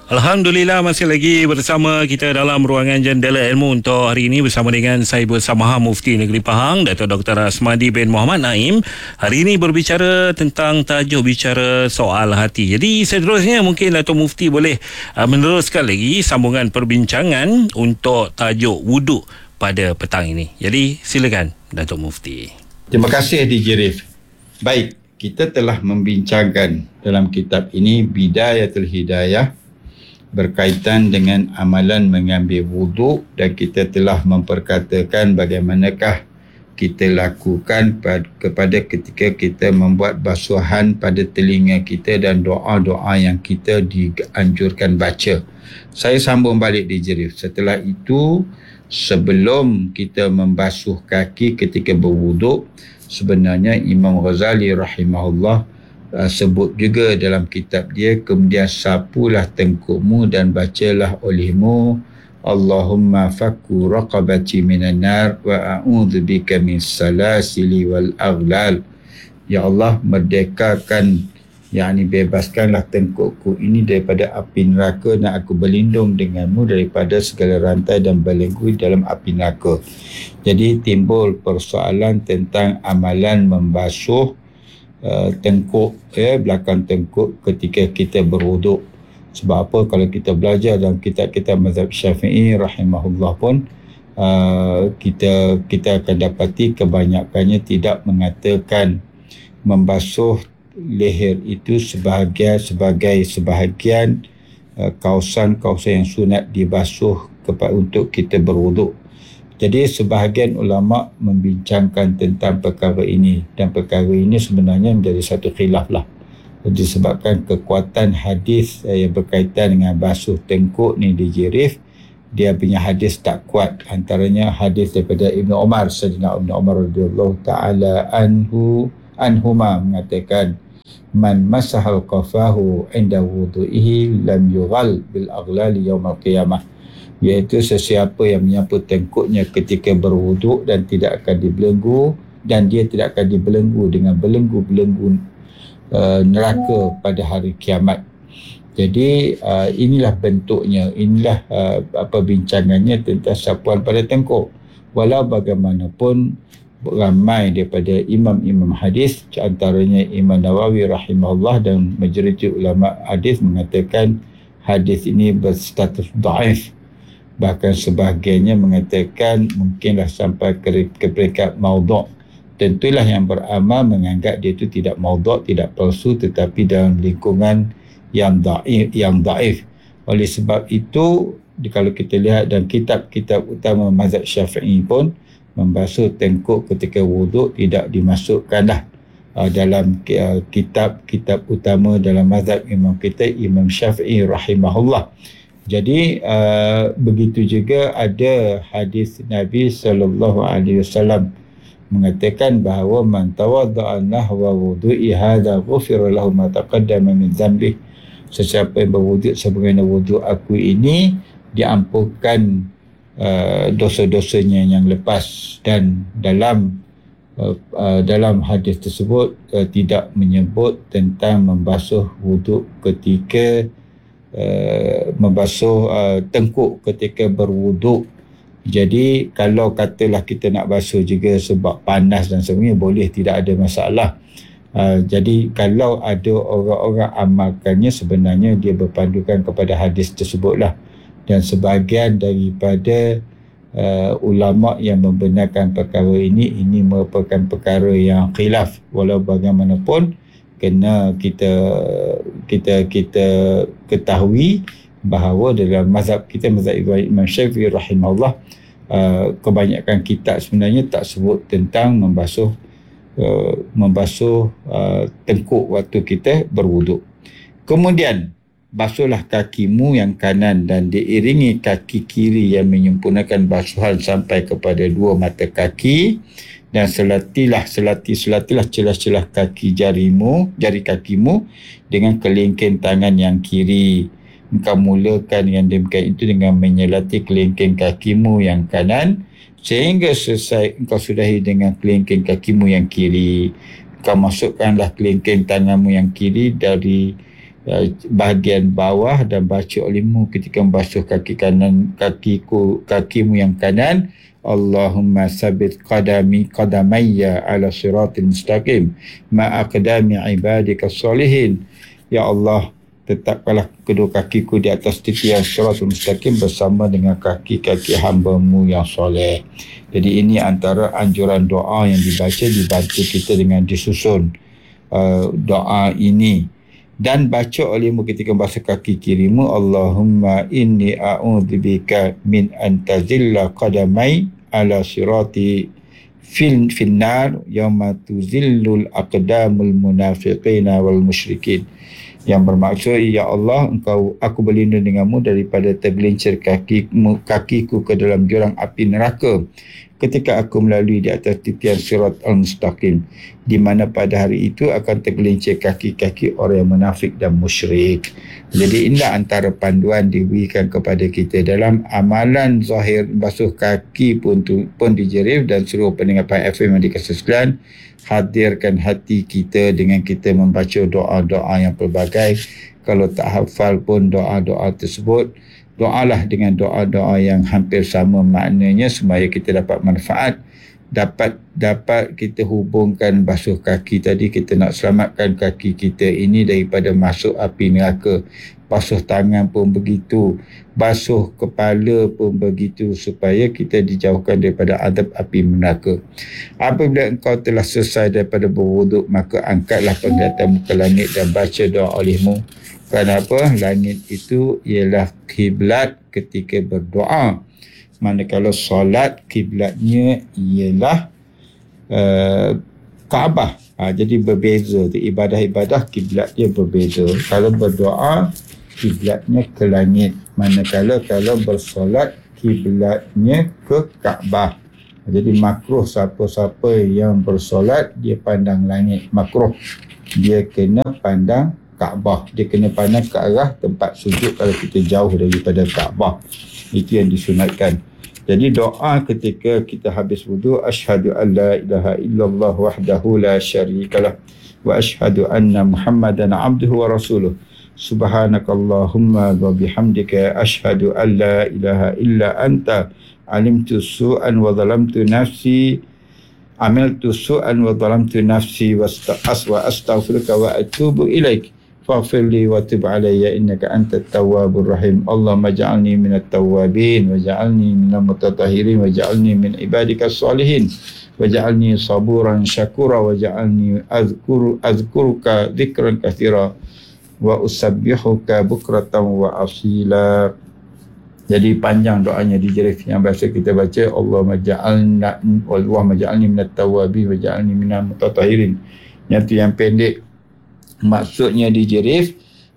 Alhamdulillah masih lagi bersama kita dalam ruangan Jendela Ilmu untuk hari ini bersama dengan saya Bersamaha Mufti Negeri Pahang Dato' Dr. Asmadi bin Muhammad Naim. Hari ini berbicara tentang tajuk bicara soal hati. Jadi seterusnya mungkin Dato' Mufti boleh meneruskan lagi sambungan perbincangan untuk tajuk wuduk pada petang ini. Jadi silakan Dato' Mufti. Terima kasih DJ Rif. Baik, kita telah membincangkan dalam kitab ini Bidayatul Hidayah berkaitan dengan amalan mengambil wuduk, dan kita telah memperkatakan bagaimanakah kita lakukan kepada ketika kita membuat basuhan pada telinga kita dan doa-doa yang kita dianjurkan baca. Saya sambung balik di Jerif. Setelah itu, sebelum kita membasuh kaki ketika berwuduk, sebenarnya Imam Ghazali rahimahullah sebut juga dalam kitab dia, kemudian sapulah tengkukmu dan bacalah olehmu Allahumma fakku raqabati minan nar wa a'udzu bika min salasili wal aghlal. Ya Allah, merdekakan, yakni bebaskanlah tengkukku ini daripada api neraka, dan aku berlindung denganmu daripada segala rantai dan belenggu dalam api neraka. Jadi timbul persoalan tentang amalan membasuh tengkuk, belakang tengkuk ketika kita berwuduk. Sebab apa? Kalau kita belajar dalam kitab-kitab mazhab Syafi'i rahimahullah pun kita akan dapati kebanyakannya tidak mengatakan membasuh leher itu sebagai sebahagian kawasan-kawasan yang sunat dibasuh untuk kita berwuduk. Jadi sebahagian ulama membincangkan tentang perkara ini, dan perkara ini sebenarnya menjadi satu khilaf lah, disebabkan kekuatan hadis yang berkaitan dengan basuh tengkuk ni di Jirif. Dia punya hadis tak kuat. Antaranya hadis daripada Ibnu Umar, Sayyidina Ibnu Umar radhiyallahu taala anhuma mengatakan, man masahal qafahu inda wudu'ihi lam yughal bil aghlali yaumal qiyamah, iaitu sesiapa yang menyapu tengkuknya ketika berwuduk dan tidak akan dibelenggu, dan dia tidak akan dibelenggu dengan belenggu-belenggu neraka pada hari kiamat. Jadi inilah bentuknya, inilah bincangannya tentang sapuan pada tengkuk. Walau bagaimanapun ramai daripada imam-imam hadis, antaranya Imam Nawawi rahimahullah dan majoriti ulama hadis mengatakan hadis ini berstatus dhaif. Bahkan sebahagiannya mengatakan mungkinlah sampai ke peringkat maudhu'. Tentulah yang beramal menganggap dia itu tidak maudhu', tidak palsu, tetapi dalam lingkungan yang dhaif. Oleh sebab itu, kalau kita lihat dalam kitab-kitab utama mazhab Syafi'i pun, membasuh tengkuk ketika wuduk tidak dimasukkanlah dalam kitab-kitab utama dalam mazhab imam kita, Imam Syafi'i rahimahullah. Jadi begitu juga ada hadis Nabi SAW mengatakan bahawa man tawadda'a nahwa wudu'i hadha ghufira lahu ma taqaddama min dhanbi. Sesiapa yang berwuduk sebagaimana wuduk aku ini, diampunkan dosa-dosanya yang lepas. Dan dalam hadis tersebut tidak menyebut tentang membasuh wuduk ketika membasuh tengkuk ketika berwuduk. Jadi kalau katalah kita nak basuh juga sebab panas dan sebagainya, boleh, tidak ada masalah. Jadi kalau ada orang-orang amalkannya, sebenarnya dia berpandukan kepada hadis tersebutlah. Dan sebahagian daripada ulama yang membenarkan perkara ini merupakan perkara yang khilaf. Walau bagaimanapun, kena kita ketahui bahawa dalam mazhab kita, mazhab Imam Syafi'i rahimahullah, kebanyakan kitab sebenarnya tak sebut tentang membasuh tengkuk waktu kita berwuduk. Kemudian basuhlah kakimu yang kanan dan diiringi kaki kiri yang menyempurnakan basuhan sampai kepada dua mata kaki, dan selatilah celah-celah kaki jari kakimu dengan kelingking tangan yang kiri. Engkau mulakan yang demikian itu dengan menyelati kelingking kakimu yang kanan sehingga selesai engkau sudahi dengan kelingking kakimu yang kiri. Engkau masukkanlah kelingking tanganmu yang kiri dari bahagian bawah dan baca olehmu ketika membasuh kaki kanan, kakimu yang kanan, Allahumma sabit qadamayya ala siratil mustaqim ma aqdami ibadika salihin. Ya Allah, tetapkanlah kedua kakiku di atas titian siratul mustaqim bersama dengan kaki-kaki hamba-Mu yang soleh. Jadi ini antara anjuran doa yang dibantu kita dengan disusun doa ini. Dan baca olehmu ketika membasuh kaki kirimu, Allahumma inni a'udzubika min antazilla qadamai ala sirati finnar yawma tuzillul aqdamul munafiqina wal musyrikin. Yang bermaksud, ya Allah, aku berlindung denganmu daripada tergelincir kakiku ke dalam jurang api neraka ketika aku melalui di atas titian sirat al-mustaqim, di mana pada hari itu akan tergelincir kaki-kaki orang yang munafik dan musyrik. Jadi inilah antara panduan diberikan kepada kita dalam amalan zahir. Basuh kaki pun dijerif, dan seluruh pendengar FM yang dikasih sekalian, hadirkan hati kita dengan kita membaca doa-doa yang pelbagai. Kalau tak hafal pun doa-doa tersebut, doalah dengan doa-doa yang hampir sama maknanya supaya kita dapat manfaat, dapat kita hubungkan basuh kaki tadi. Kita nak selamatkan kaki kita ini daripada masuk api neraka. Basuh tangan pun begitu, basuh kepala pun begitu, supaya kita dijauhkan daripada azab api neraka. Apabila engkau telah selesai daripada berwuduk, maka angkatlah penglihatanmu ke langit dan baca doa olehmu. Kenapa? Langit itu ialah kiblat ketika berdoa. Manakala solat, kiblatnya ialah Kaabah. Jadi berbeza. Ibadah-ibadah kiblatnya berbeza. Kalau berdoa, kiblatnya ke langit. Manakala kalau bersolat, kiblatnya ke Kaabah. Jadi makruh siapa-siapa yang bersolat dia pandang langit. Makruh. Dia kena pandang Kaabah. Dia kena pandang ke arah tempat sujud kalau kita jauh daripada Kaabah. Itu yang disunatkan. Jadi doa ketika kita habis wudu, asyhadu an la ilaha illallah wahdahu la syarikalah wa asyhadu anna Muhammadan abduhu wa rasuluh. Subhanakallahumma wa bihamdika asyhadu an la ilaha illa anta alimtu su'an wa zalamtu nafsi amiltu su'an wa zalamtu nafsi wa astaghfiruka wa atubu ilaik. Faghfir li wa tub alayya innaka antat tawwabur rahim. Allahumma ja'alni minat tawwabin wa ja'alni minal mutatahhirin wa ja'alni min ibadikas salihin wa ja'alni saburan syakura wa ja'alni azkuruka dzikran katsira wa usabbihuka bukratan wa asila. Jadi panjang doanya di jerif yang biasa kita baca, Allahumma ja'alni minat tawwabin wa ja'alni minal mutatahhirin. Yang pendek. Maksudnya di jerif,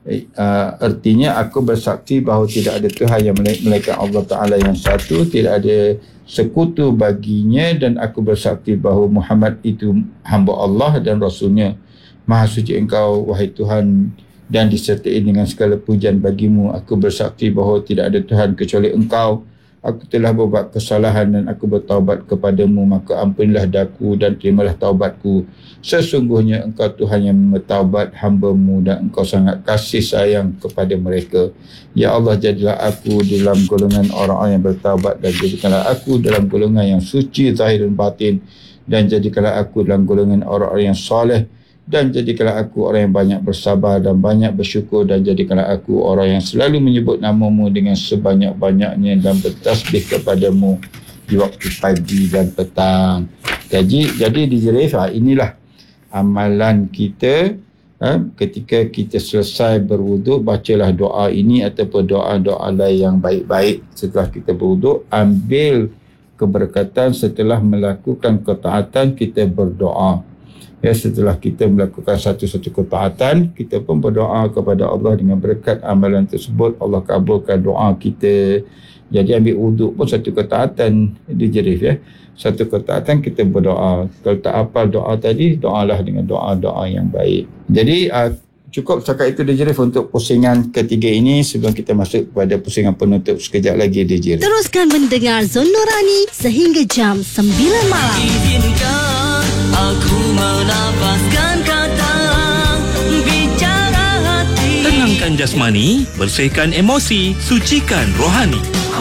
artinya aku bersaksi bahawa tidak ada Tuhan yang melainkan Allah Ta'ala yang satu, tidak ada sekutu baginya, dan aku bersaksi bahawa Muhammad itu hamba Allah dan Rasulnya. Maha suci engkau, wahai Tuhan, dan disertai dengan segala pujian bagimu. Aku bersaksi bahawa tidak ada Tuhan kecuali engkau. Aku telah berbuat kesalahan dan aku bertaubat kepadamu, maka ampunilah daku dan terimalah taubatku. Sesungguhnya engkau Tuhan yang bertaubat hamba-Mu dan engkau sangat kasih sayang kepada mereka. Ya Allah, jadilah aku dalam golongan orang-orang yang bertaubat, dan jadikanlah aku dalam golongan yang suci zahir dan batin, dan jadikanlah aku dalam golongan orang-orang yang soleh, dan jadikanlah aku orang yang banyak bersabar dan banyak bersyukur, dan jadikanlah aku orang yang selalu menyebut nama-Mu dengan sebanyak-banyaknya dan bertasbih kepadamu di waktu pagi dan petang. Jadi di jerif, inilah amalan kita. Ketika kita selesai berwuduk, bacalah doa ini ataupun doa-doa lain yang baik-baik. Setelah kita berwuduk, ambil keberkatan. Setelah melakukan ketaatan, kita berdoa. Setelah kita melakukan satu-satu ketaatan, kita pun berdoa kepada Allah dengan berkat amalan tersebut. Allah kabulkan doa kita. Jadi ambil wuduk pun satu ketaatan di jerif. Satu ketaatan kita berdoa. Kalau tak hafal doa tadi, doalah dengan doa-doa yang baik. Jadi cukup setakat itu di jerif untuk pusingan ketiga ini, sebelum kita masuk kepada pusingan penutup sekejap lagi di jerif. Teruskan mendengar Zon Nurani sehingga jam 9 malam. Izinkan aku menapaskan kata bicara hati. Tenang kuatkan jasmani, bersihkan emosi, sucikan rohani.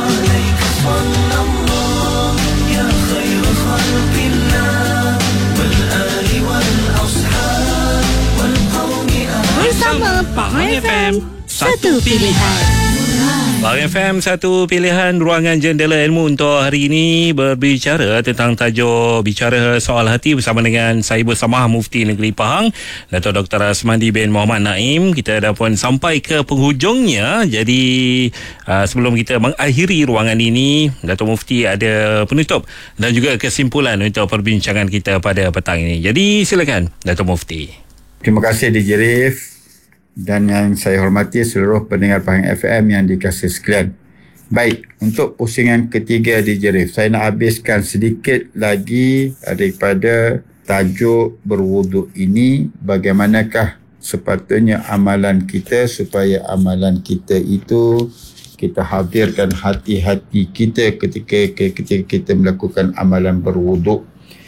Bersama Pahang FM, satu pilihan. Pahang FM, satu pilihan. Ruangan Jendela Ilmu untuk hari ini berbicara tentang tajuk Bicara Soal Hati bersama dengan saya bersama Mufti Negeri Pahang, Dato' Dr. Asmadi bin Mohamed Naim. Kita dah pun sampai ke penghujungnya. Jadi sebelum kita mengakhiri ruangan ini, Dato' Mufti ada penutup dan juga kesimpulan untuk perbincangan kita pada petang ini. Jadi silakan Dato' Mufti. Terima kasih DJ Rif dan yang saya hormati seluruh pendengar Pahang FM yang dikasihi sekalian. Baik, untuk pusingan ketiga DJ Rif, saya nak habiskan sedikit lagi daripada tajuk berwuduk ini. Bagaimanakah sepatutnya amalan kita supaya amalan kita itu kita hadirkan hati-hati kita ketika kita melakukan amalan berwuduk.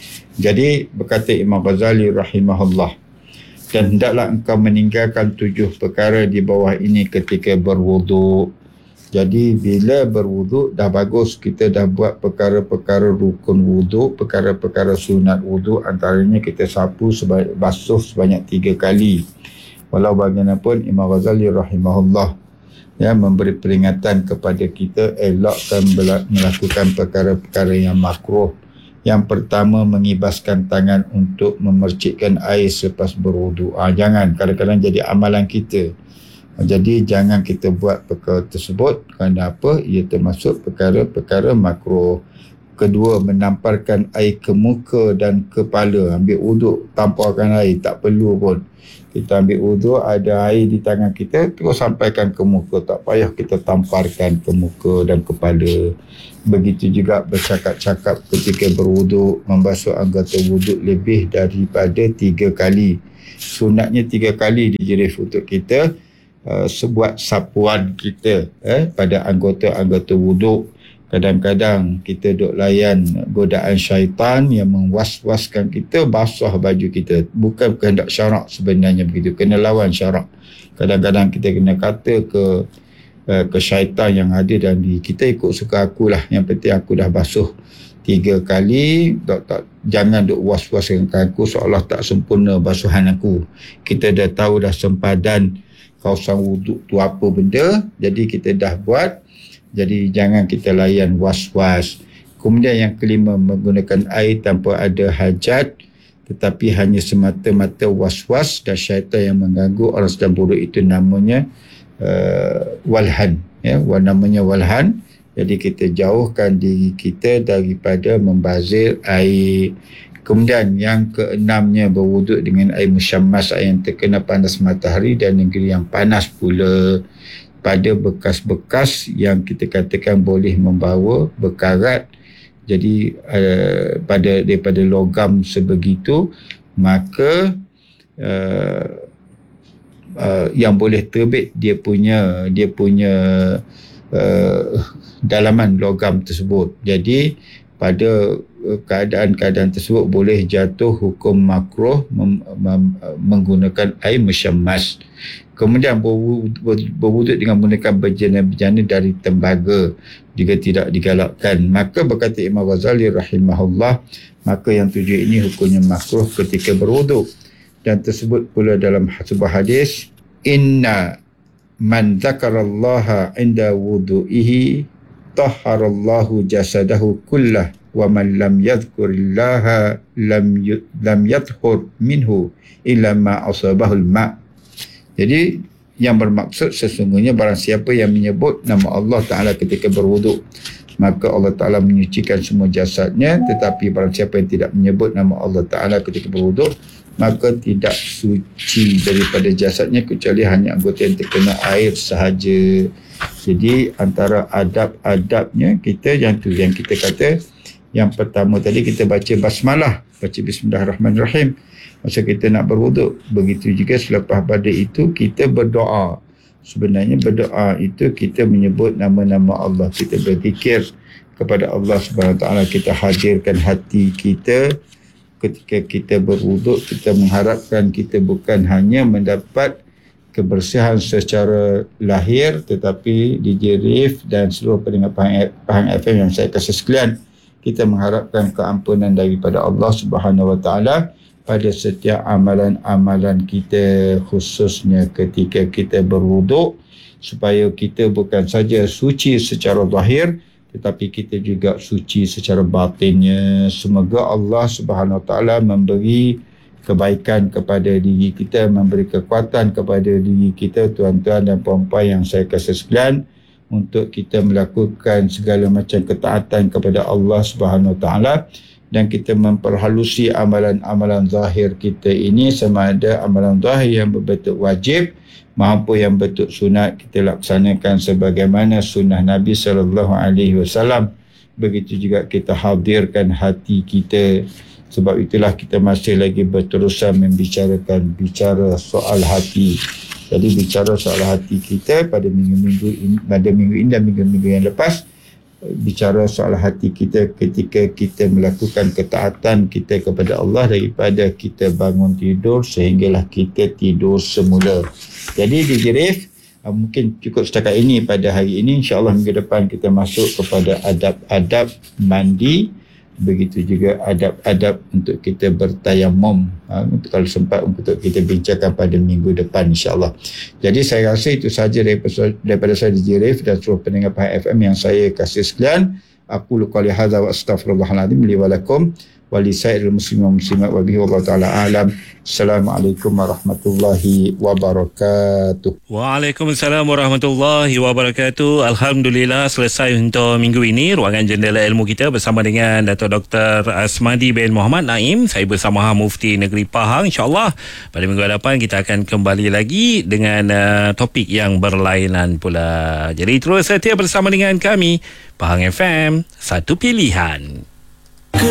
Jadi berkata Imam Ghazali rahimahullah, dan hendaklah engkau meninggalkan 7 perkara di bawah ini ketika berwuduk. Jadi bila berwuduk dah bagus, kita dah buat perkara-perkara rukun wuduk, perkara-perkara sunat wuduk, antaranya kita basuh sebanyak 3 kali. Walau bagaimanapun Imam Ghazali rahimahullah memberi peringatan kepada kita elakkan melakukan perkara-perkara yang makruh. Yang pertama, mengibaskan tangan untuk memercikkan air selepas berwuduk. Jangan, kadang-kadang jadi amalan kita. Jadi jangan kita buat perkara tersebut. Kerana apa? Ia termasuk perkara-perkara makruh. Kedua, menamparkan air ke muka dan kepala. Ambil wuduk, tamparkan air, tak perlu pun. Kita ambil wuduk, ada air di tangan kita, terus sampaikan ke muka. Tak payah kita tamparkan ke muka dan kepala. Begitu juga bercakap-cakap ketika berwuduk, membasuh anggota wuduk lebih daripada 3 kali. Sunatnya 3 kali dijerif untuk kita sebuat sapuan kita pada anggota-anggota wuduk. Kadang-kadang kita duk layan godaan syaitan yang mengwas-waskan kita basah baju kita. Bukan kehendak syarak sebenarnya begitu. Kena lawan syarak. Kadang-kadang kita kena kata ke syaitan yang ada dalam diri kita, ikut suka akulah. Yang penting aku dah basuh 3 kali. Jangan duk was-waskan aku seolah tak sempurna basuhan aku. Kita dah tahu dah sempadan kawasan wuduk tu apa benda. Jadi kita dah buat. Jadi jangan kita layan was-was. Kemudian yang kelima, menggunakan air tanpa ada hajat, tetapi hanya semata-mata was-was dan syaitan yang mengganggu orang sedang buruk. Itu namanya walhan. Namanya walhan. Jadi kita jauhkan diri kita daripada membazir air. Kemudian yang keenamnya, berwuduk dengan air musyammas, air yang terkena panas matahari dan negeri yang panas pula. Pada bekas-bekas yang kita katakan boleh membawa bekarat. Jadi daripada logam sebegitu, maka yang boleh terbit dia punya dalaman logam tersebut. Jadi pada keadaan-keadaan tersebut boleh jatuh hukum makruh menggunakan air musyammas. Kemudian berwuduk dengan menggunakan bejana-bejana dari tembaga juga tidak digalakkan. Maka berkata Imam Ghazali rahimahullah, maka yang 7 ini hukumnya makruh ketika berwuduk. Dan tersebut pula dalam sebuah hadis, inna man dzakarallaha inda wudu'ihi tahharallahu jasadahu kullah wa man lam yadhkurillaha lam yadhkur minhu illa ma asabahul ma'. Jadi yang bermaksud sesungguhnya barang siapa yang menyebut nama Allah Ta'ala ketika berwuduk, maka Allah Ta'ala menyucikan semua jasadnya. Tetapi barang siapa yang tidak menyebut nama Allah Ta'ala ketika berwuduk, maka tidak suci daripada jasadnya kecuali hanya anggota yang terkena air sahaja. Jadi antara adab-adabnya kita yang kita kata, yang pertama tadi kita baca basmalah, baca bismillahirrahmanirrahim masa kita nak berwuduk. Begitu juga selepas pada itu kita berdoa. Sebenarnya berdoa itu kita menyebut nama-nama Allah, kita berzikir kepada Allah Subhanahu Wa Taala, kita hadirkan hati kita ketika kita berwuduk. Kita mengharapkan kita bukan hanya mendapat kebersihan secara lahir, tetapi DJ Rif dan seluruh pendengar Pahang FM yang saya kasih sekalian, kita mengharapkan keampunan daripada Allah Subhanahu Wa Taala pada setiap amalan-amalan kita, khususnya ketika kita berwuduk, supaya kita bukan saja suci secara zahir, tetapi kita juga suci secara batinnya. Semoga Allah Subhanahu Wa Taala memberi kebaikan kepada diri kita, memberi kekuatan kepada diri kita, tuan-tuan dan puan-puan yang saya kasih sekalian, untuk kita melakukan segala macam ketaatan kepada Allah Subhanahu Wa Taala, dan kita memperhalusi amalan-amalan zahir kita ini, sama ada amalan zahir yang berbentuk wajib maupun yang bentuk sunat, kita laksanakan sebagaimana sunnah Nabi SAW. Begitu juga kita hadirkan hati kita. Sebab itulah kita masih lagi berterusan bicara soal hati. Jadi bicara soal hati kita pada minggu ini dan minggu-minggu yang lepas, bicara soal hati kita ketika kita melakukan ketaatan kita kepada Allah daripada kita bangun tidur sehinggalah kita tidur semula. Jadi DJ Rif, mungkin cukup setakat ini pada hari ini. InsyaAllah minggu depan kita masuk kepada adab-adab mandi. Begitu juga adab-adab untuk kita bertayamum, kalau sempat untuk kita bincangkan pada minggu depan insyaAllah. Jadi saya rasa itu sahaja daripada saya DJ Rif dan seluruh pendengar Pahang FM yang saya kasih sekalian. Aku qali hadza wa astaghfirullahaladzim li wa lakum wa li sairil muslimin wa muslimat wa bihi wallahu taala alam. Assalamualaikum warahmatullahi wabarakatuh. Waalaikumsalam warahmatullahi wabarakatuh. Alhamdulillah, selesai untuk minggu ini ruangan Jendela Ilmu kita bersama dengan Dato' Dr. Asmadi bin Muhammad Naim. Saya bersama Mufti Negeri Pahang. InsyaAllah pada minggu hadapan kita akan kembali lagi dengan topik yang berlainan pula. Jadi terus setia bersama dengan kami, Pahang FM, satu pilihan.